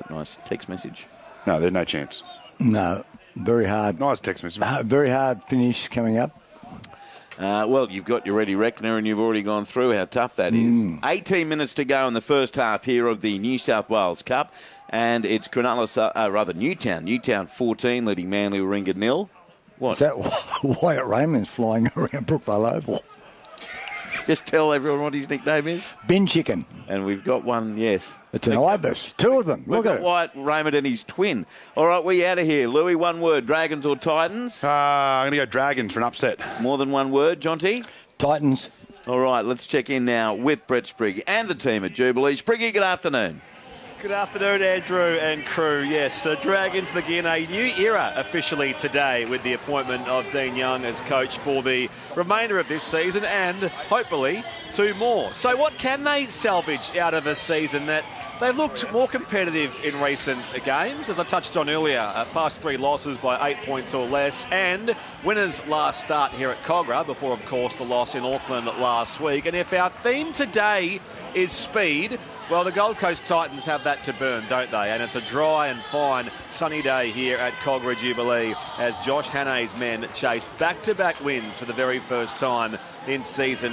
Nice text message. No, there's no chance. No, very hard. Nice text message. Very hard finish coming up. Well, you've got your Eddie Reckner and you've already gone through how tough that is. 18 minutes to go in the first half here of the New South Wales Cup. And it's Newtown 14, leading Manly Warringah 0. What? Is that Wyatt Raymond's flying around Brookvale Oval? Just tell everyone what his nickname is. Bin Chicken. And we've got one, yes. It's an ibis. Two of them. We've got Wyatt Raymond and his twin. All right, we out of here. Louis, one word. Dragons or Titans? I'm going to go Dragons for an upset. More than one word. Jonty? Titans. All right, let's check in now with Brett Sprigg and the team at Jubilee. Spriggy, good afternoon. Good afternoon, Andrew and crew. Yes, the Dragons begin a new era officially today with the appointment of Dean Young as coach for the remainder of this season and hopefully 2 more. So what can they salvage out of a season that they've looked more competitive in recent games, as I touched on earlier, past 3 losses by 8 points or less, and winners last start here at Cogra before, of course, the loss in Auckland last week. And if our theme today is speed, well, the Gold Coast Titans have that to burn, don't they? And it's a dry and fine sunny day here at Cogra Jubilee as Josh Hannay's men chase back-to-back wins for the very first time in season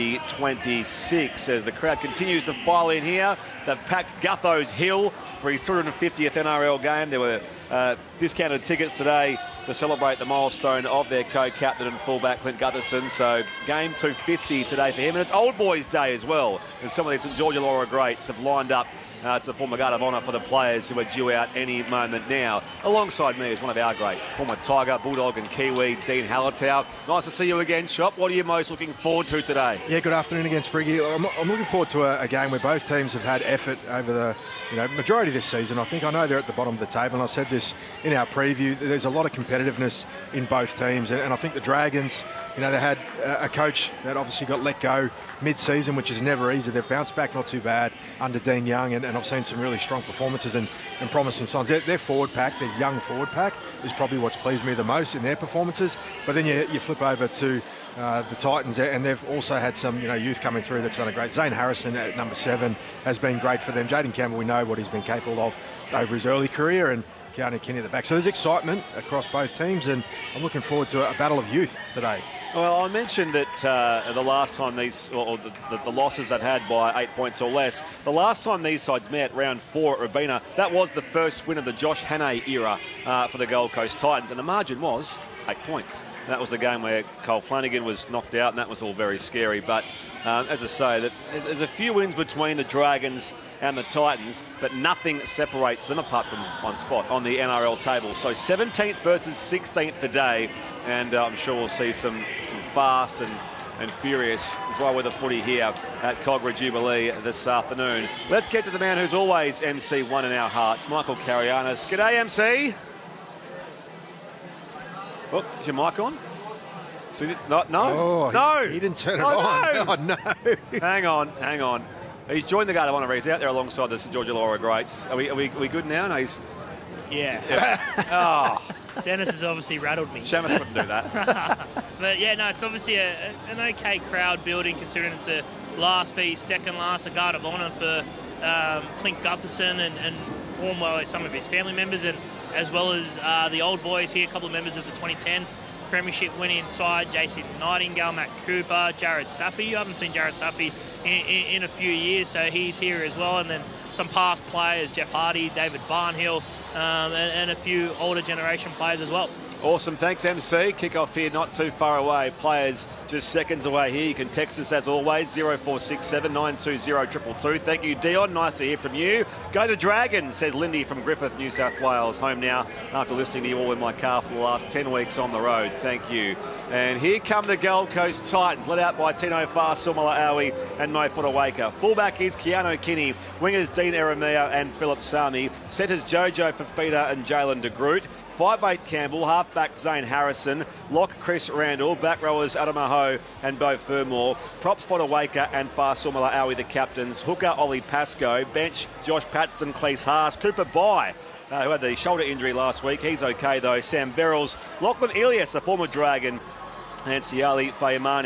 2026. As the crowd continues to file in here, they've packed Gutho's Hill for his 250th NRL game. There were discounted tickets today to celebrate the milestone of their co-captain and fullback Clint Gutherson. So game 250 today for him. And it's Old Boys Day as well. And some of these St George Illawarra greats have lined up to the former guard of honour for the players who are due out any moment now. Alongside me is one of our greats, former Tiger, Bulldog and Kiwi, Dean Hallertau. Nice to see you again, Shop. What are you most looking forward to today? Yeah, good afternoon again, Spriggy. I'm looking forward to a game where both teams have had effort over the majority of this season. I know they're at the bottom of the table, and I said this in our preview. There's a lot of competitiveness in both teams, and I think the Dragons, they had a coach that obviously got let go mid-season, which is never easy. They've bounced back not too bad under Dean Young, and I've seen some really strong performances and promising signs. Their forward pack, their young forward pack, is probably what's pleased me the most in their performances. But then you flip over to the Titans, and they've also had some youth coming through that's done a great. Zane Harrison at number 7 has been great for them. Jaden Campbell, we know what he's been capable of over his early career, and Keanu Kinney at the back. So there's excitement across both teams, and I'm looking forward to a battle of youth today. Well, I mentioned that the last time these, or the losses they've had by 8 points or less, the last time these sides met, round 4 at Robina, that was the first win of the Josh Hannay era for the Gold Coast Titans, and the margin was 8 points. And that was the game where Cole Flanagan was knocked out, and that was all very scary. But as I say, there's a few wins between the Dragons and the Titans, but nothing separates them apart from one spot on the NRL table. So 17th versus 16th today, and I'm sure we'll see some fast and furious dry weather footy here at Cogra Jubilee this afternoon. Let's get to the man who's always MC1 in our hearts, Michael Carianis. G'day, MC. Oh, is your mic on? No. Oh, no. He didn't turn it on. No. Oh, no. Hang on. He's joined the Guard of Honour. He's out there alongside the St George Illawarra greats. Are we good now? No, he's... Yeah. Oh. Dennis has obviously rattled me. Shamus wouldn't do that. But yeah, no, it's obviously an okay crowd building considering it's the last v second last, a Guard of Honour for Clint Gutherson and former some of his family members, and as well as the Old Boys here, a couple of members of the 2010 Premiership winning side, Jason Nightingale, Matt Cooper, Jared Saffy. You haven't seen Jared Saffy in a few years, so he's here as well. And then some past players, Jeff Hardy, David Barnhill, and a few older generation players as well. Awesome. Thanks, MC. Kick-off here not too far away. Players just seconds away here. You can text us as always, 0467 920 222. Thank you, Dion. Nice to hear from you. Go the Dragons, says Lindy from Griffith, New South Wales. Home now after listening to you all in my car for the last 10 weeks on the road. Thank you. And here come the Gold Coast Titans, led out by Tino Farr, Sumala Awi and Mo Fodawaker. Fullback is Keanu Kinney. Wingers Dean Eremia and Philip Sami. Centres Jojo Fafita and Jalen de Groot. 5'8" Campbell, halfback Zane Harrison, lock Chris Randall, back rowers Adamaho and Beau Fermor, props Fodawaker and Farsumala Awi the captains, hooker Ollie Pascoe, bench Josh Paxton, Cleese Haas, Cooper Bye, who had the shoulder injury last week. He's okay though. Sam Verrills, Lachlan Elias, a former Dragon, and Siali Fayamani.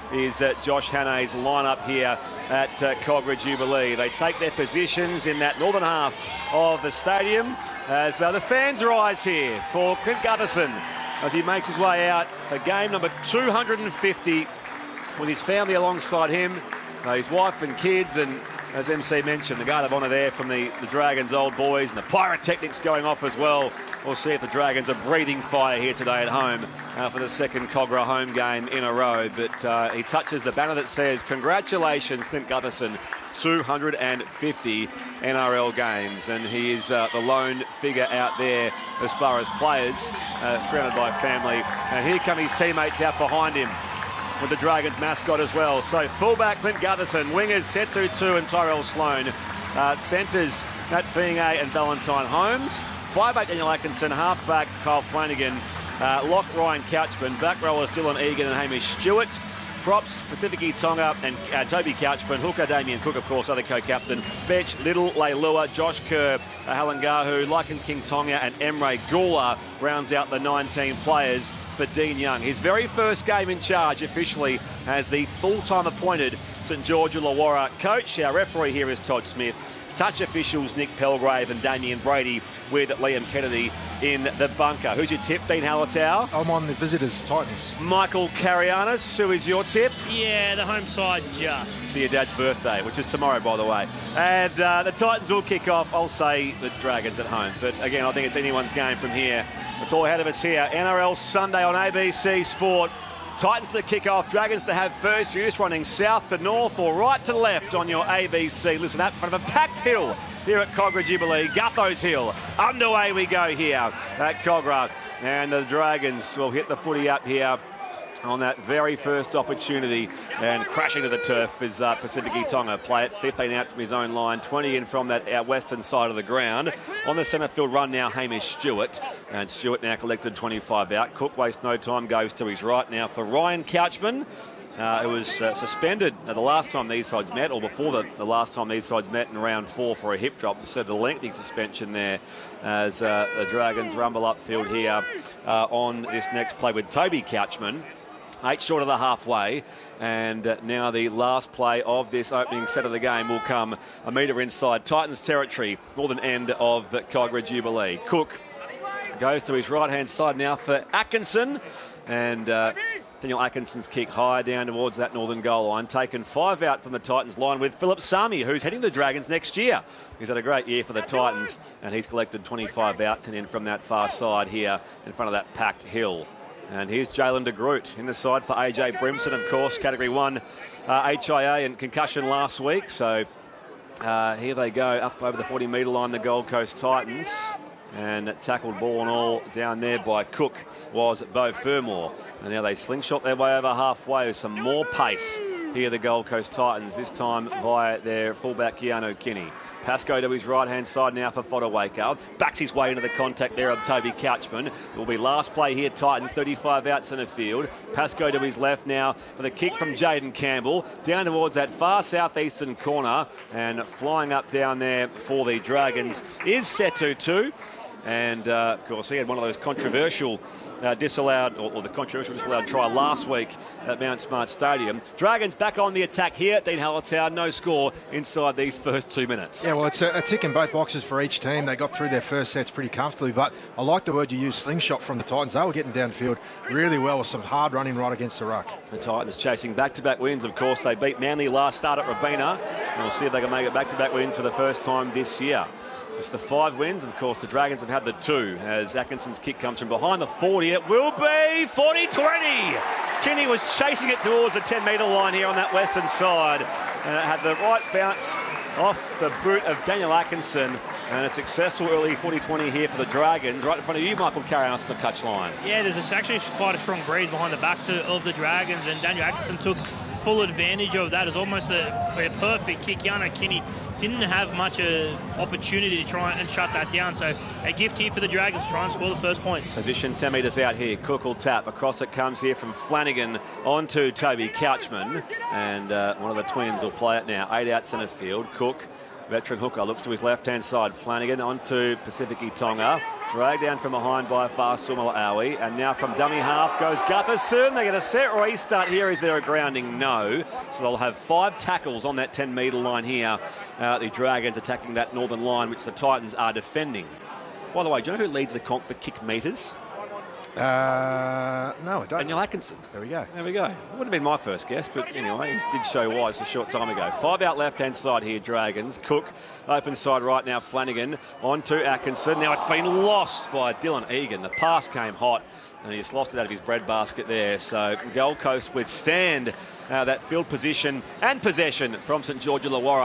is Josh Hannay's lineup here at Cogra Jubilee. They take their positions in that northern half of the stadium as the fans rise here for Clint Gutherson as he makes his way out for game number 250 with his family alongside him, his wife and kids, and as MC mentioned, the guard of honour there from the Dragons old boys, and the pyrotechnics going off as well. We'll see if the Dragons are breathing fire here today at home for the second Cogra home game in a row. But he touches the banner that says, congratulations, Clint Gutherson, 250 NRL games. And he is the lone figure out there as far as players, surrounded by family. And here come his teammates out behind him with the Dragons mascot as well. So fullback Clint Gutherson, wingers Setu Tu and Tyrell Sloan, centres Nat Fiingay and Valentine Holmes, 5'8" Daniel Atkinson, halfback Kyle Flanagan, lock Ryan Couchman, back rowers Dylan Egan and Hamish Stewart, props Pacific Tonga and Toby Couchman, hooker Damien Cook, of course, other co-captain, bench Little, Leilua, Josh Kerr, Halangahu, Lycan King Tonga and Emre Gula rounds out the 19 players for Dean Young. His very first game in charge officially as the full-time appointed St George Illawarra coach. Our referee here is Todd Smith. Touch officials Nick Pelgrave and Damien Brady with Liam Kennedy in the bunker. Who's your tip, Dean Hallertau? I'm on the visitors, Titans. Michael Carianis, who is your tip? Yeah, the home side just. For your dad's birthday, which is tomorrow, by the way. And the Titans will kick off. I'll say the Dragons at home. But again, I think it's anyone's game from here. It's all ahead of us here. NRL Sunday on ABC Sport. Titans to kick off, Dragons to have first use, running south to north or right to left on your ABC. Listen up, front of a packed hill here at Cogra Jubilee, Gutho's Hill. Underway we go here at Cogra. And the Dragons will hit the footy up here on that very first opportunity, and crashing to the turf is Pacific Tonga. Play it 15 out from his own line, 20 in from that western side of the ground. On the centre field run now, Hamish Stewart, and Stewart now collected 25 out. Cook wastes no time, goes to his right now for Ryan Couchman, who was suspended the last time these sides met, or before the last time these sides met in round 4 for a hip drop. So the lengthy suspension there as the Dragons rumble upfield here on this next play with Toby Couchman. 8 short of the halfway, and now the last play of this opening set of the game will come a metre inside Titans territory, northern end of the Cogra Jubilee. Cook goes to his right-hand side now for Atkinson, and Daniel Atkinson's kick high down towards that northern goal line, taken 5 out from the Titans line with Philip Sami, who's heading the Dragons next year. He's had a great year for the Titans, and he's collected 25 out, 10 in from that far side here in front of that packed hill. And here's Jalen de Groot in the side for AJ Brimson, of course, Category 1 HIA and concussion last week. So here they go up over the 40-metre line, the Gold Coast Titans. And tackled ball and all down there by Cook was Beau Fermor. And now they slingshot their way over halfway with some more pace. Here the Gold Coast Titans, this time via their fullback Keanu Kinney. Pascoe to his right-hand side now for Fodawaker. Backs his way into the contact there of Toby Couchman. It will be last play here, Titans, 35 out centre field. Pascoe to his left now for the kick from Jaden Campbell. Down towards that far southeastern corner, and flying up down there for the Dragons is Setu Tu. And, of course, he had one of those controversial disallowed, or the controversial disallowed try last week at Mount Smart Stadium. Dragons back on the attack here. Dean Hallertau, no score inside these first 2 minutes. Yeah, well, it's a tick in both boxes for each team. They got through their first sets pretty comfortably, but I like the word you used, slingshot from the Titans. They were getting downfield really well with some hard running right against the ruck. The Titans chasing back-to-back wins, of course. They beat Manly last start at Robina, and we'll see if they can make it back-to-back wins for the first time this year. It's the 5 wins. Of course, the Dragons have had the 2 as Atkinson's kick comes from behind the 40. It will be 40-20. Kinney was chasing it towards the 10-metre line here on that western side. And it had the right bounce off the boot of Daniel Atkinson. And a successful early 40-20 here for the Dragons. Right in front of you, Michael Carianis on the touchline. Yeah, there's actually quite a strong breeze behind the backs of the Dragons, and Daniel Atkinson took full advantage of that. It's almost a perfect kick. Keanu Kinney didn't have much opportunity to try and shut that down. So a gift here for the Dragons to try and score the first points. Position 10 metres out here. Cook will tap. Across it comes here from Flanagan onto Toby Couchman. And one of the twins will play it now. 8 out centre field. Cook Veteran hooker looks to his left-hand side. Flanagan onto Pacifici Tonga. Dragged down from behind by Farsumala Awi. And now from dummy half goes Gutherson. They get a set restart here. Is there a grounding? No. So they'll have 5 tackles on that 10-metre line here. The Dragons attacking that northern line, which the Titans are defending. By the way, do you know who leads the comp for kick metres? No, I don't. Daniel Atkinson. There we go. There we go. It would have been my first guess, but anyway, it did show why. It's a short time ago. 5 out left-hand side here, Dragons. Cook, open side right now, Flanagan. On to Atkinson. Now it's been lost by Dylan Egan. The pass came hot, and he just lost it out of his breadbasket there. So Gold Coast withstand that field position and possession from St George Illawarra.